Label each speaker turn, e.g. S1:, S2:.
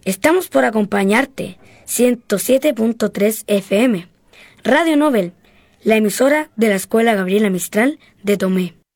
S1: Estamos por acompañarte, 107.3 FM. Radio Nobel, la emisora de la Escuela Gabriela Mistral de Tomé.